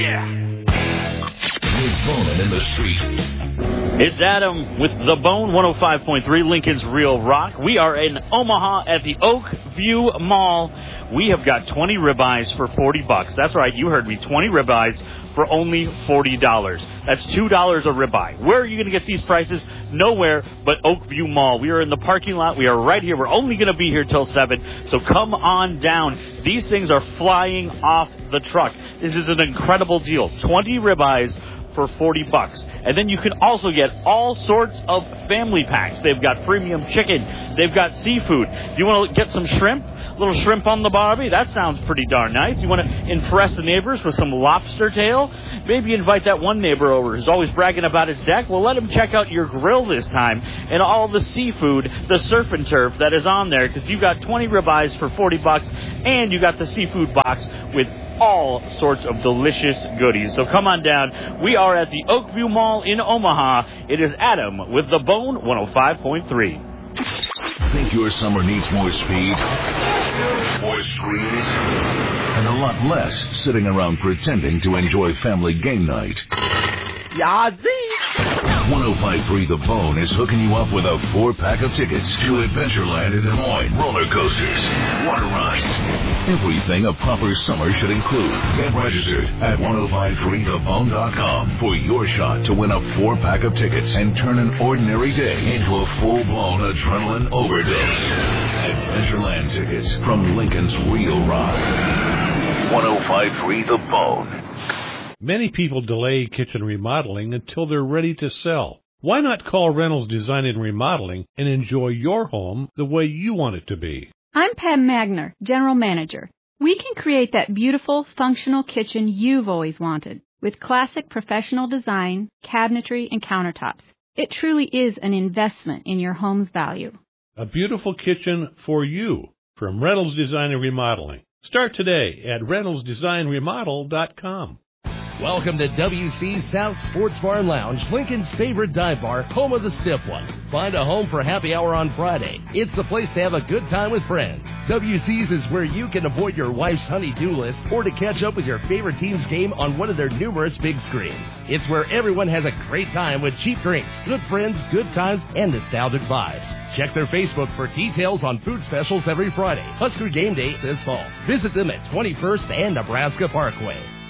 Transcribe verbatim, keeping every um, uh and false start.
Yeah. With Bone in the street. It's Adam with The Bone, one oh five point three, Lincoln's Real Rock. We are in Omaha at the Oak View Mall. We have got twenty ribeyes for forty bucks. That's right, you heard me, twenty ribeyes for only forty dollars. That's two dollars a ribeye. Where are you going to get these prices? Nowhere but Oak View Mall. We are in the parking lot. We are right here. We're only going to be here till seven, so come on down. These things are flying off the truck. This is an incredible deal. twenty ribeyes for forty bucks. And then you can also get all sorts of family packs. They've got premium chicken. They've got seafood. Do you want to get some shrimp? A little shrimp on the barbie? That sounds pretty darn nice. You want to impress the neighbors with some lobster tail? Maybe invite that one neighbor over who's always bragging about his deck. Well, let him check out your grill this time and all the seafood, the surf and turf that is on there, because you've got twenty ribeyes for forty bucks, and you got the seafood box with all sorts of delicious goodies. So come on down. We are at the Oakview Mall in Omaha. It is Adam with The Bone, one oh five point three. Think your summer needs more speed, more screens, and a lot less sitting around pretending to enjoy family game night? Yazzie! one oh five point three The Bone is hooking you up with a four-pack of tickets to Adventureland in Des Moines, roller coasters, water rides, everything a proper summer should include. Get registered at ten fifty-three the bone dot com for your shot to win a four-pack of tickets and turn an ordinary day into a full-blown adrenaline overdose. Adventureland tickets from Lincoln's Real Rock. ten fifty-three The Bone. Many people delay kitchen remodeling until they're ready to sell. Why not call Reynolds Design and Remodeling and enjoy your home the way you want it to be? I'm Pam Magner, General Manager. We can create that beautiful, functional kitchen you've always wanted with classic professional design, cabinetry, and countertops. It truly is an investment in your home's value. A beautiful kitchen for you from Reynolds Design and Remodeling. Start today at reynolds design remodel dot com. Welcome to W C's South Sports Bar and Lounge, Lincoln's favorite dive bar, home of the stiff one. Find a home for happy hour on Friday. It's the place to have a good time with friends. W C's is where you can avoid your wife's honey-do list or to catch up with your favorite team's game on one of their numerous big screens. It's where everyone has a great time with cheap drinks, good friends, good times, and nostalgic vibes. Check their Facebook for details on food specials every Friday. Husker Game Day this fall. Visit them at twenty-first and Nebraska Parkway.